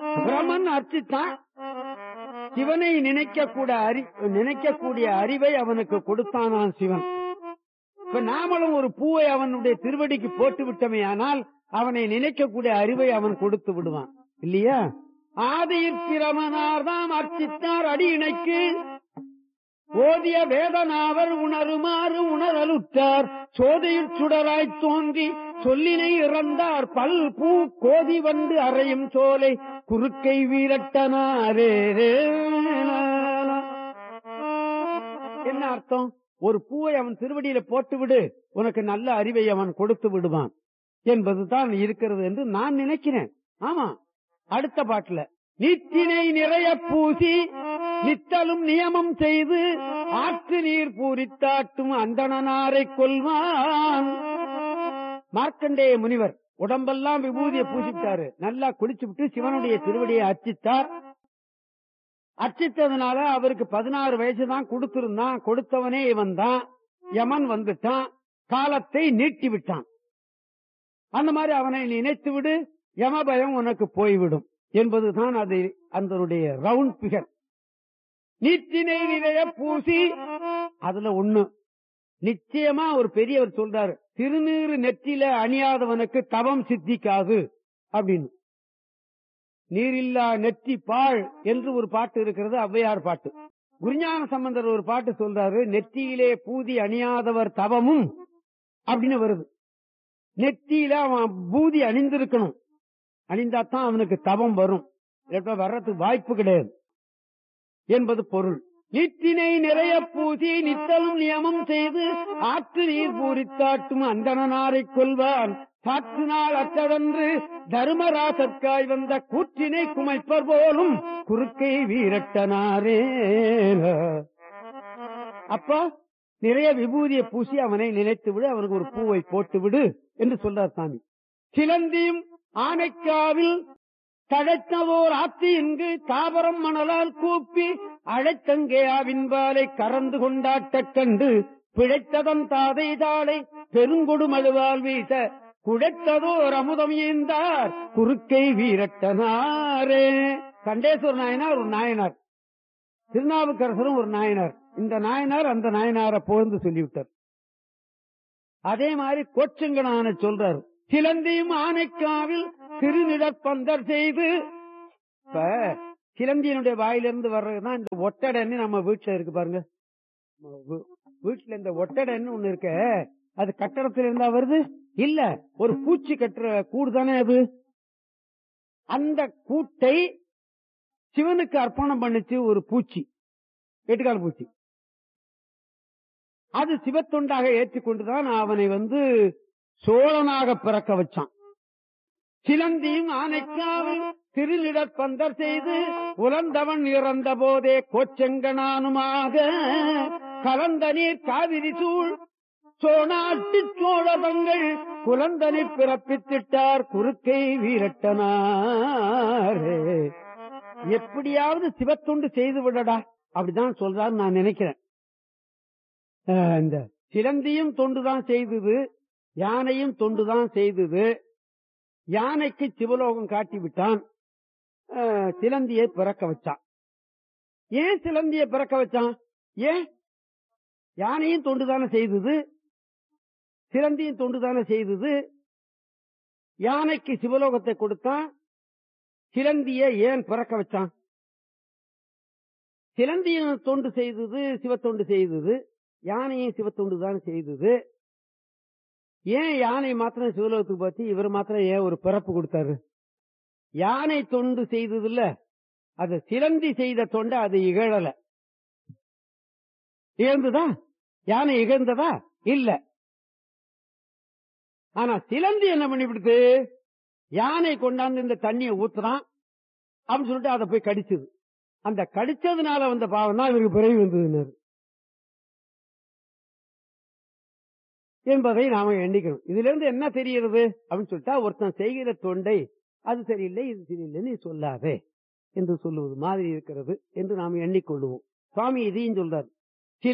பிரமன் அர்ச்சித்தான். சிவனை நினைக்கக்கூடிய அறிவை அவனுக்கு கொடுத்தானான் சிவன். இப்ப நாமளும் ஒரு பூவை அவனுடைய திருவடிக்கு போட்டு விட்டமே, ஆனால் அவனை நினைக்கக்கூடிய அறிவை அவன் கொடுத்து விடுவான் இல்லையா? ஆதியிற் பிரமனார் தாம் அர்ச்சித்தார் அடி இணைக்கு ஓதிய வேதனாவர் உணருமாறு உணரலுற்றார் சோதையில் சுடராய்த் தோன்றி சொல்லினை இறந்தார் பல் பூ கோதி வந்து அறையும் சோலை குறுக்கை வீரட்டனாரே. என்ன அர்த்தம்? ஒரு பூவை அவன் திருவடியில போட்டு விடு, உனக்கு நல்ல அறிவை அவன் கொடுத்து விடுவான் என்பதுதான் இருக்கிறது என்று நான் நினைக்கிறேன். ஆமா, அடுத்த பாட்டுல நீற்றினை நிறைய பூசி நித்தலும் நியமம் செய்து ஆற்று நீர் பூரித்தாட்டும் அந்தணனாரை கொல்வான். மார்க்கண்டேய முனிவர் உடம்பெல்லாம் விபூதியை பூசிட்டாரு, நல்லா குளிச்சு விட்டு சிவனுடைய திருவடியை அர்ச்சித்தார். அர்ச்சித்ததுனால அவருக்கு 16 வயசுதான் கொடுத்திருந்தான். கொடுத்தவனே இவன் தான். யமன் வந்துட்டான், காலத்தை நீட்டி விட்டான். அந்த மாதிரி அவனை நினைத்து விடு, யம பயம் உனக்கு போய்விடும் என்பதுதான் அது. அதனுடைய ரவுண்ட் பிகர். நீட்டினை நிறைய பூசி, அதுல ஒண்ணு நிச்சயமா ஒரு பெரியவர் சொல்றாரு, திருநீறு நெற்றில அணியாதவனுக்கு தவம் சித்திக்காது அப்படின்னு. நீரில்லா நெற்றி பாழ் என்று ஒரு பாட்டு இருக்கிறது, ஔவையார் பாட்டு. குருஞான சம்பந்தர் ஒரு பாட்டு சொல்றாரு, நெற்றியிலே பூதி அணியாதவர் தவமும் அப்படின்னு வருது. நெற்றியில அவன் பூதி அணிந்திருக்கணும், அணிந்தாத்தான் அவனுக்கு தவம் வரும், வர்றதுக்கு வாய்ப்பு கிடையாது என்பது பொருள். நீற்றினை நிறைய பூசி நித்தலும் நியமம் செய்து ஆற்று நீர் பூரித்தாட்டும் அந்தணனாரை கொல்வான் சாற்று நாள் அற்றதன்று தர்மராசற்காய் வந்த கூற்றினை குமைப்பர் போலும் குறுக்கை வீரட்டனாரே. அப்பா நிறைய விபூதியை பூசி அவனை நினைத்து விடு, அவனுக்கு ஒரு பூவை போட்டு விடு என்று சொல்றார் சாமி. சிலந்தியும் ஆனைக்காவில் தழைத்ததோர் ஆத்தி இங்கு தாவரம் மணலால் கூப்பி அழைத்தங்கே ஆவின்பாலை கறந்து கொண்டாட்டக் கண்டு பிழைத்ததன் தாதை தாளை பெருங்கொடுமழுவால் வீச குழைத்ததோர் அமுதம் ஈந்தார் குறுக்கை வீரட்டனாரே. கண்டேஸ்வர நாயனார் ஒரு நாயனார், திருநாவுக்கரசரும் ஒரு நாயனார். இந்த நாயனார் அந்த நாயனாரை புகழ்ந்து சொல்லிவிட்டார். அதே மாதிரி கோச்சங்கனான சொல்றாரு, சிலந்தியும் ஆனைக்காவில் திருநிடற்பந்தர் செய்து. இப்ப சிலந்தியினுடைய வாயிலிருந்து வர்றதுதான் இந்த ஒட்டடன்னு நம்ம வீட்டுல இருக்கு பாருங்க. வீட்டுல இந்த ஒட்டடன்னு ஒண்ணு இருக்க, அது கட்டடத்துல இருந்தா வருது இல்ல, ஒரு பூச்சி கட்டுற கூடு தானே அது. அந்த கூட்டை சிவனுக்கு அர்ப்பணம் பண்ணிச்சு ஒரு பூச்சி, எட்டுக்கால் பூச்சி. அது சிவத்தொண்டாக ஏற்றுக்கொண்டுதான் அவனை சோழனாக பிறக்க வச்சான். சிலந்தியும் ஆனைக்காவில் திருநிடற்பந்தர் செய்து உலர்ந்தவன் இறந்த போதே கோச்செங்கனானுமாக கலந்த நீர் காவிரி சூழ் சோனாட்டு சோழபங்கள் குலந்தனை பிறப்பித்திட்டார் குறுக்கை வீரட்டனாரே. எப்படியாவது சிவத்தொண்டு செய்து விடடா அப்படிதான் சொல்றாரு நான் நினைக்கிறேன். இந்த சிலந்தியும் தொண்டுதான் செய்தது, யானையும் தொண்டுதான் செய்தது. யானைக்கு சிவலோகம் காட்டி விட்டான், சிலந்தியை பிறக்க வச்சான். ஏன் சிலந்தியை பிறக்க வச்சான்? ஏன்? யானையும் தொண்டுதானே செய்தது, சிலந்தியும் தொண்டுதானே செய்தது. யானைக்கு சிவலோகத்தை கொடுத்தான், சிலந்தியை ஏன் பிறக்க வச்சான்? சிலந்தியும் தொண்டு செய்தது, சிவத்தொண்டு செய்தது. யானையும் சிவத்தொண்டுதான் செய்தது. ஏன் யானை மாத்திரம் சிவலோகத்துக்கு பார்த்து இவர் மாத்திரம் ஏன் ஒரு பிறப்பு கொடுத்தாரு? யானை தொண்டு செய்தது இல்ல, அது சிலந்தி செய்த தொண்டை அது இகழல. இகழ்ந்ததா? யானை இகழ்ந்ததா? இல்ல. ஆனா சிலந்தி என்ன பண்ணிவிடுது, யானை கொண்டாந்து இந்த தண்ணியை ஊத்துறான் அப்படின்னு சொல்லிட்டு அதை போய் கடிச்சது. அந்த கடிச்சதுனால வந்த பாவம் தான் இவருக்கு பிறவி வந்தது என்பதை நாம எண்ணிக்கணும். இதுல இருந்து என்ன தெரிகிறது அப்படின்னு சொல்லிட்டா, ஒருத்தன் செய்கிற தொண்டை அது சரியில்லை இது சரியில்லை நீ சொல்லாதே என்று சொல்லுவது மாதிரி இருக்கிறது என்று நாம் எண்ணிக்கொள்ளுவோம். சுவாமி இதையும் சொல்றார்,